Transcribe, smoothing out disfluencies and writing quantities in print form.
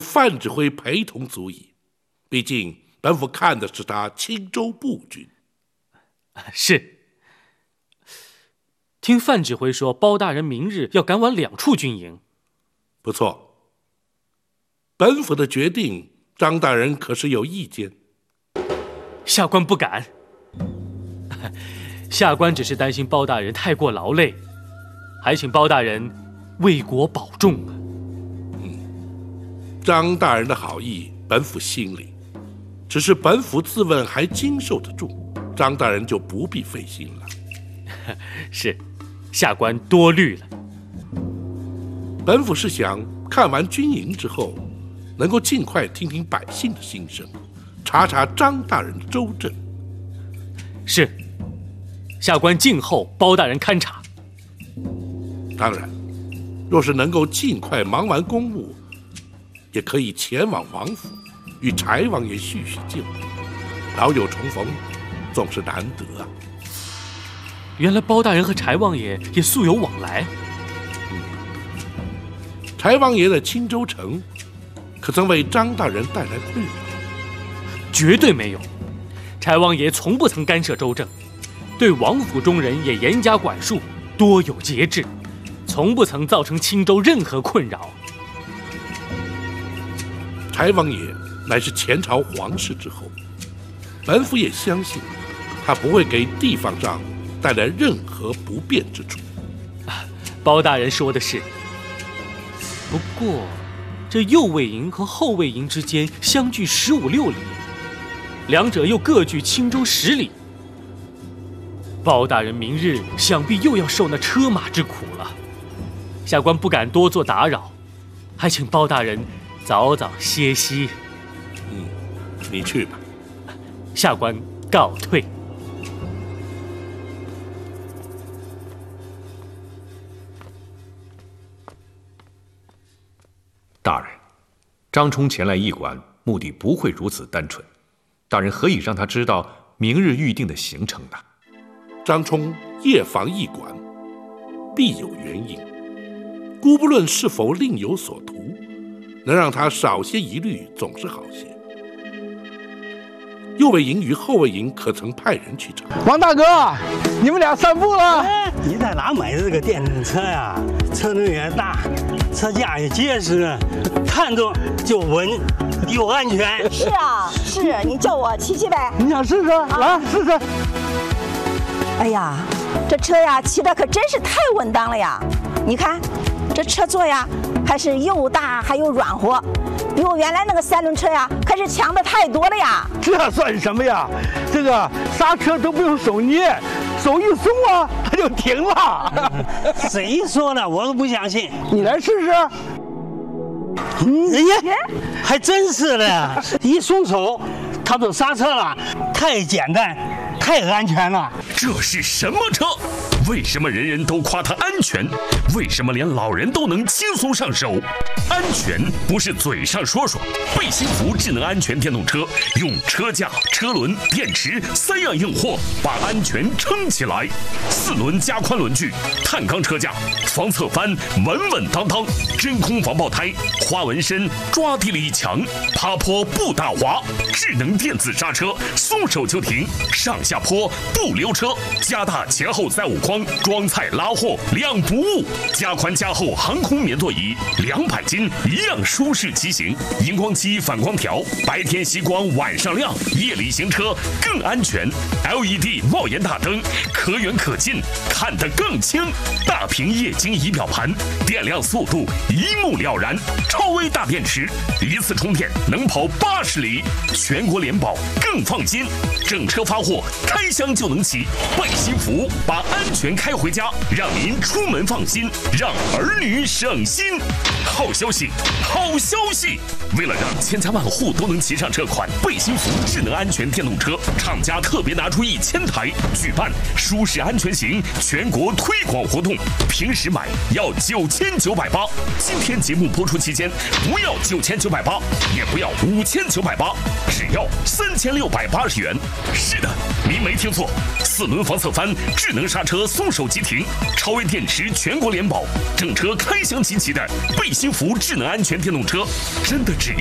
范指挥陪同足矣。毕竟本府看的是他青州步军。 是。听范指挥说，包大人明日要赶往2处军营。 不错。本府的决定，张大人可是有意见？ 下官不敢。下官只是担心包大人太过劳累，还请包大人为国保重啊。 张大人的好意，本府心里，只是本府自问还经受得住，张大人就不必费心了。 是，下官多虑了。 本府是想看完军营之后，能够尽快听听百姓的心声，查查张大人的州政。 是，下官静候包大人勘察。 当然，若是能够尽快忙完公务，也可以前往王府，与柴王爷叙叙旧。老友重逢，总是难得啊。 原来包大人和柴王爷也素有往来。 柴王爷的青州城，可曾为张大人带来困扰？ 绝对没有。柴王爷从不曾干涉州政，对王府中人也严加管束，多有节制，从不曾造成青州任何困扰。 柴王爷乃是前朝皇室之后，本府也相信他不会给地方上带来任何不便之处。 包大人说的是。不过，这右卫营和后卫营之间相距15、16里，两者又各距青州10里。包大人明日想必又要受那车马之苦了，下官不敢多做打扰，还请包大人早早歇息。 你去吧。 下官告退。 大人，张冲前来驿馆，目的不会如此单纯。大人何以让他知道明日预定的行程呢？ 张冲夜访驿馆，必有原因。姑不论是否另有所图，能让他少些疑虑，总是好些。右卫营与后卫营可曾派人去查？ 王大哥，你们俩散步了？ 你在哪买的这个电动车呀？车轮也大，车架也结实，看着就稳又安全。 是啊，是你叫我骑骑呗。 你想试试？来试试。 哎呀，这车呀骑的可真是太稳当了呀！你看，这车座呀还是又大还又软和，比我原来那个3轮车呀可是强的太多了呀。 这算什么呀？这个刹车都不用手捏，手一松啊，它就停了。 谁说的？我都不相信。 你来试试。 哎呀，还真是的呀！一松手，它就刹车了，太简单，太安全了。 这是什么车？为什么人人都夸它安全？为什么连老人都能轻松上手？安全不是嘴上说说。贝辛福智能安全电动车用车架、车轮、电池3样硬货把安全撑起来。4轮加宽轮距，碳钢车架，防侧翻稳稳当当，真空防爆胎，花纹身抓地力强，爬坡不打滑，智能电子刹车，松手就停，上下坡不溜车，加大前后载物框，装菜拉货2不误，加宽加厚航空棉座椅，200斤一样舒适骑行，荧光漆反光条，白天吸光晚上亮，夜里行车更安全。LED 帽檐大灯，可远可近，看得更清。大屏液晶仪表盘，电量速度一目了然。超微大电池，一次充电能跑80里，全国联保更放心。整车发货，开箱就能骑。贝辛福把安全开回家，让您出门放心，让儿女省心。好消息，好消息！为了让千家万户都能骑上这款贝辛福智能安全电动车，厂家特别拿出1000台，举办舒适安全行全国推广活动。平时买要9980，今天节目播出期间不要9980，也不要5980，只要3680元。是的，您没听错，4轮防侧翻智能刹车松手即停，超威电池全国联保，整车开箱集齐的贝幸福智能安全电动车，真的只